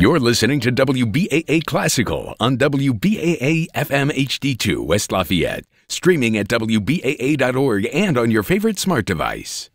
You're listening to WBAA Classical on WBAA FM HD2 West Lafayette, streaming at WBAA.org and on your favorite smart device.